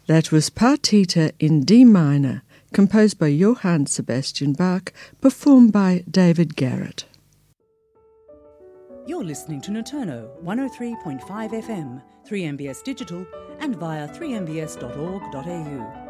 That was Partita in D minor, composed by Johann Sebastian Bach, performed by David Garrett. You're listening to Noturno 103.5 FM, 3MBS Digital, and via 3mbs.org.au.